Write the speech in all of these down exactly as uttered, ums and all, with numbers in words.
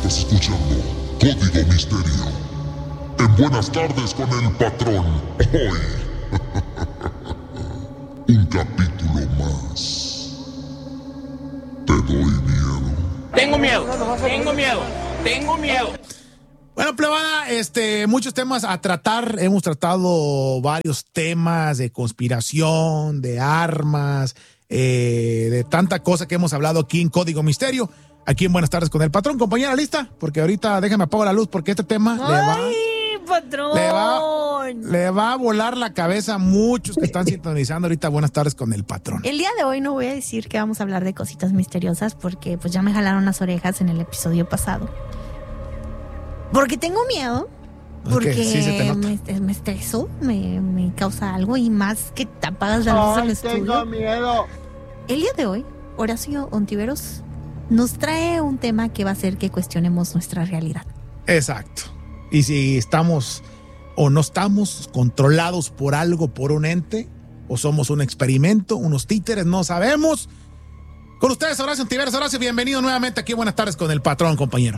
Estás escuchando Código Misterio. En Buenas Tardes con el Patrón. Hoy, un capítulo más. Te doy miedo. Tengo miedo, tengo miedo, tengo miedo. Bueno, plebada, este, muchos temas a tratar. Hemos tratado varios temas de conspiración, de armas, eh, de tanta cosa que hemos hablado aquí en Código Misterio. Aquí en Buenas Tardes con el Patrón. Compañera, ¿lista? Porque ahorita déjame apagar la luz porque este tema ¡Ay, le va, patrón! Le va, le va a volar la cabeza a muchos que están sintonizando ahorita Buenas Tardes con el Patrón. El día de hoy no voy a decir que vamos a hablar de cositas misteriosas porque pues ya me jalaron las orejas en el episodio pasado. Porque tengo miedo. Porque Okay, sí, se te nota. me, me estreso, me, me causa algo y más que te apagas la luz del estudio. Tengo miedo. El día de hoy, Horacio Ontiveros nos trae un tema que va a hacer que cuestionemos nuestra realidad. Exacto. Y si estamos o no estamos controlados por algo, por un ente, o somos un experimento, unos títeres, no sabemos. Con ustedes, Horacio Ontiveros. Horacio, bienvenido nuevamente aquí. Buenas tardes con el Patrón, compañero.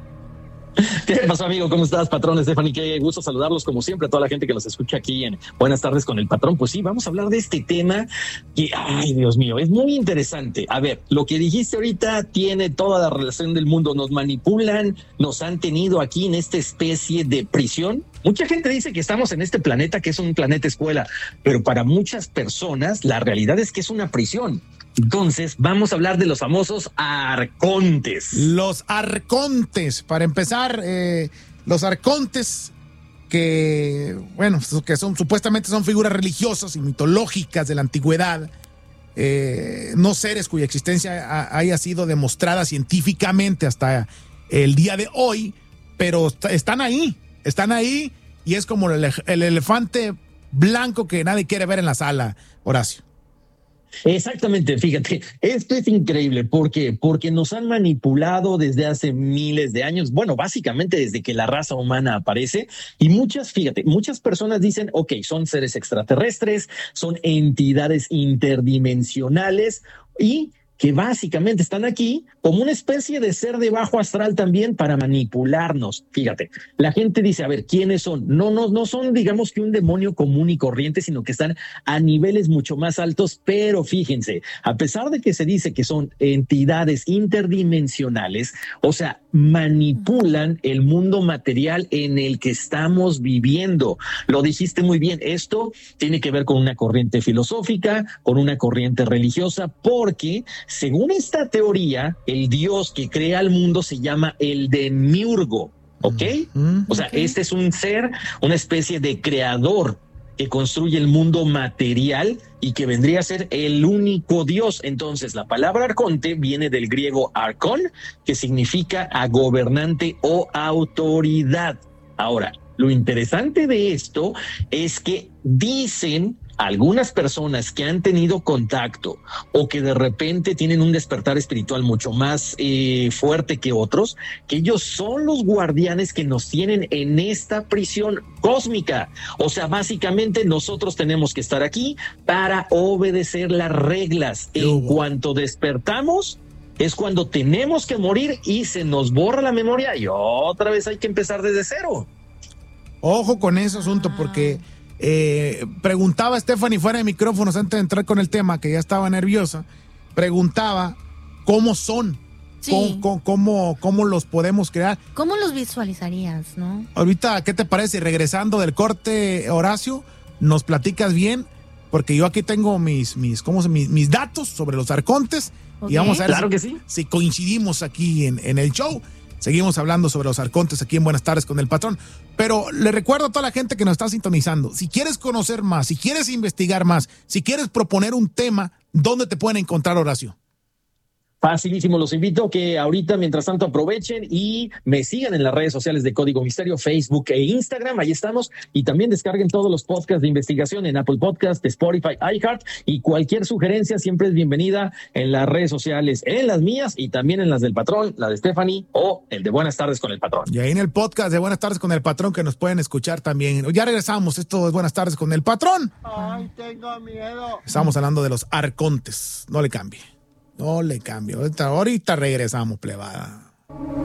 ¿Qué pasó, amigo? ¿Cómo estás, Patrón? Stephanie, qué gusto saludarlos como siempre a toda la gente que nos escucha aquí en Buenas Tardes con el Patrón. Pues sí, vamos a hablar de este tema que, ay, Dios mío, es muy interesante. A ver, lo que dijiste ahorita tiene toda la relación del mundo. Nos manipulan, nos han tenido aquí en esta especie de prisión. Mucha gente dice que estamos en este planeta, que es un planeta escuela, pero para muchas personas la realidad es que es una prisión. Entonces, vamos a hablar de los famosos arcontes. Los arcontes, para empezar, eh, los arcontes que, bueno, que son supuestamente son figuras religiosas y mitológicas de la antigüedad, eh, no seres cuya existencia ha, haya sido demostrada científicamente hasta el día de hoy, pero est- están ahí, están ahí y es como el, el elefante blanco que nadie quiere ver en la sala, Horacio. Exactamente, fíjate, esto es increíble. ¿Por qué? Porque nos han manipulado desde hace miles de años, bueno, básicamente desde que la raza humana aparece, y muchas, fíjate, muchas personas dicen, ok, son seres extraterrestres, son entidades interdimensionales y que básicamente están aquí como una especie de ser de bajo astral también para manipularnos. Fíjate, la gente dice, a ver, ¿quiénes son? No, no, no son, digamos que un demonio común y corriente, sino que están a niveles mucho más altos, pero fíjense, a pesar de que se dice que son entidades interdimensionales, o sea, manipulan el mundo material en el que estamos viviendo. Lo dijiste muy bien, esto tiene que ver con una corriente filosófica, con una corriente religiosa, porque según esta teoría, el dios que crea el mundo se llama el Demiurgo, ¿ok? Mm, o sea, okay. Este es un ser, una especie de creador que construye el mundo material y que vendría a ser el único dios. Entonces, la palabra arconte viene del griego arcón, que significa a gobernante o autoridad. Ahora, lo interesante de esto es que dicen algunas personas que han tenido contacto o que de repente tienen un despertar espiritual mucho más eh, fuerte que otros, que ellos son los guardianes que nos tienen en esta prisión cósmica. O sea, básicamente nosotros tenemos que estar aquí para obedecer las reglas. En cuanto despertamos, es cuando tenemos que morir y se nos borra la memoria y otra vez hay que empezar desde cero. Ojo con ese asunto porque Eh, preguntaba Stephanie fuera de micrófonos antes de entrar con el tema, que ya estaba nerviosa, preguntaba cómo son, sí. cómo, cómo, cómo los podemos crear. ¿Cómo los visualizarías, no? Ahorita, ¿qué te parece? Regresando del corte, Horacio, nos platicas bien, porque yo aquí tengo mis, mis, ¿cómo se, mis, mis datos sobre los arcontes, okay. Y vamos a ver claro si, que sí. si coincidimos aquí en, en el show. Seguimos hablando sobre los arcontes aquí en Buenas Tardes con el Patrón. Pero le recuerdo a toda la gente que nos está sintonizando, si quieres conocer más, si quieres investigar más, si quieres proponer un tema, ¿dónde te pueden encontrar, Horacio? Facilísimo, los invito a que ahorita, mientras tanto, aprovechen y me sigan en las redes sociales de Código Misterio, Facebook e Instagram, ahí estamos, y también descarguen todos los podcasts de investigación en Apple Podcast, Spotify, iHeart, y cualquier sugerencia siempre es bienvenida en las redes sociales, en las mías y también en las del Patrón, la de Stephanie o el de Buenas Tardes con el Patrón. Y ahí en el podcast de Buenas Tardes con el Patrón que nos pueden escuchar también. Ya regresamos, esto es Buenas Tardes con el Patrón. Ay, tengo miedo. Estamos hablando de los arcontes, no le cambie. No le cambio. Ahorita, ahorita regresamos, plebada.